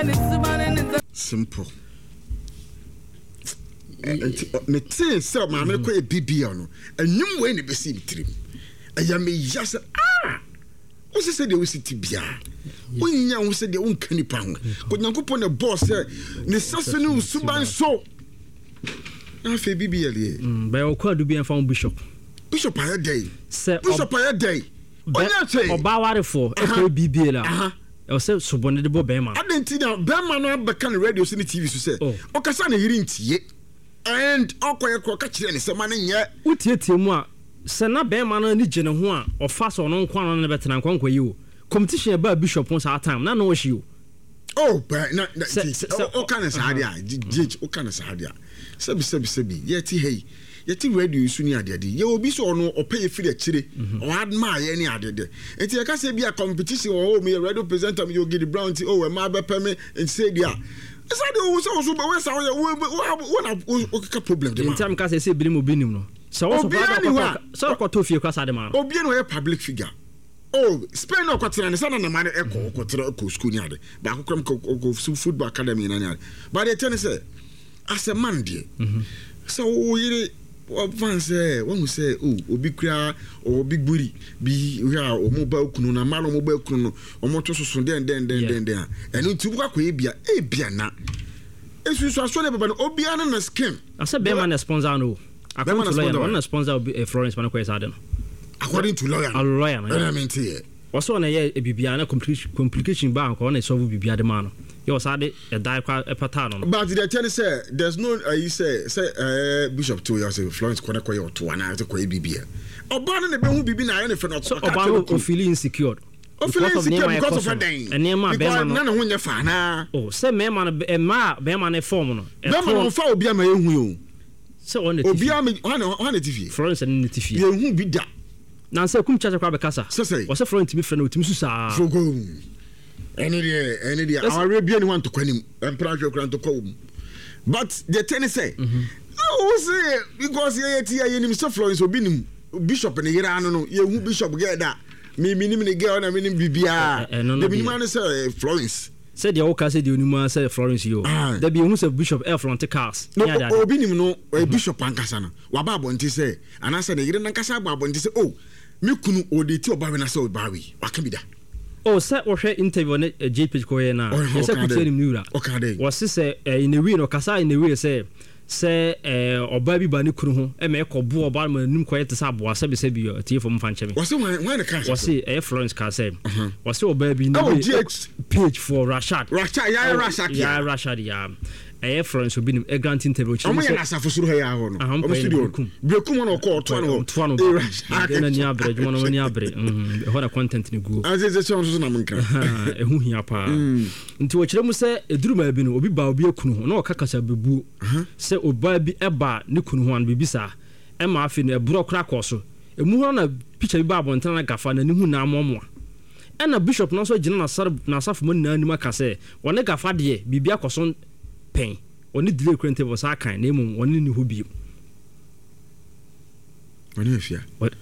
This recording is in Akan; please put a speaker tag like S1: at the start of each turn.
S1: simple. Me tin say maame ko e bibia no anyum we ne besi mitrim aya me yasa wo se de wo siti bia wonya wo se de wo nkani pa ho ko nyankopon ne boss ne saso ne usuban so na fe bibia le
S2: ba o kwa du bia fa bishop
S1: aye day bishop aye day onya che
S2: oba warefo e ko bibia la o se sobone de bo be ma
S1: adenti na be ma no be kan radio so ne TV so se o kasa na yiri ntie and okoye ko ka kire ne se ma ne nye
S2: utietie mu a se na be ma no ni gene ho a o fa so no nkwa no ne betena nkwa yi o competition ba bishop on sa time na no wo shi o
S1: but na o kan sa dia jiji o kan sa dia sebi yeti hey yeti radio su ni ade ye obi so no o pay free akire o adma ye ni ade enti e ka se bia competition o me radio presenter me Yogi Brown ti o we ma be pay me and say dia isa de wo so be we sa wo ka problem de ma
S2: enti am ka se bilim obi nim no so wo so ko to fie kwa sa de ma
S1: obi no ye public figure Spain no kwatira ne sana na ma e ko kwatira ko school ni ade ba akokram ko football academy na ni ade but they tell say as a man there so yire advance when we say obi kura o big buri bi ya o mo ba okunu na malo mo ba okunu no o mo to soso den enu ti buka ko ebia na esu so aso le baba no obi ana na scheme
S2: asa be man sponsor no according to lawyer one sponsor Florence Pano kwesa de no
S1: according to lawyer
S2: I mean tie waso na ye bibia na complication ba ko na solve bibia de man no you sade a die kwa a pattern no
S1: but the tell say there's no you say Bishop to you say Florence kona kwa to ana to kwa bibia oba na be hu bibi na ye fe no
S2: so oba no feel insecure
S1: because of a day
S2: and nema be man
S1: na hu nya fa na
S2: say me man be man e form no
S1: be man fa obi ama ye hu yo
S2: so on the
S1: obi ama on the TV
S2: Florence and the TV
S1: ye hu bi da
S2: na say kum chacha kwa be kasa was Florence mi fe na otimi su sa
S1: any day our Arabian want to kwanim empire kran to ko but the ten say say because ye nim so Florence obi nim bishop ne yira no ye hu bishop get that me nim ne get na me nim bibia the minimum say Florence
S2: said the oka said the onuma say Florence yo there be hu say bishop front cars
S1: obi nim no bishop ankasa no wa ba bonti say anasa ne yira nankasa ba bonti say me kunu odeti oba we na say oba we waka bi da
S2: say we share interview on JPage ko ye na say ku tell him nura was say in a way no kasa in a way say oba bi ba ne kunu ho e me ko bo oba ma nim ko yete sa bo asa be say bi tie fo mfa nche me
S1: was when the car
S2: was Florence ka say was oba bi no page for Rashad Florence obi nim grant interview
S1: chi mo na asafo suru ha ya ho no o studio bekum no ko to no
S2: na ni abre dwuma no ni abre ho na content ni go
S1: azeze so na menka
S2: hu hia pa nti wo kire mu se eduruma bi no obi ba obi akunu ho na o kakasa bebu se oba bi eba ne kunu ho an bibisa e ma afi no ebro kra koso emu ho na picture bi ba abontan na gafa na ni hu na amomo na bishop no so gina na asafo mo na anima ka se wone gafa de bibia koso pain oni delay current was akan na emu oni ni ho bi oni afia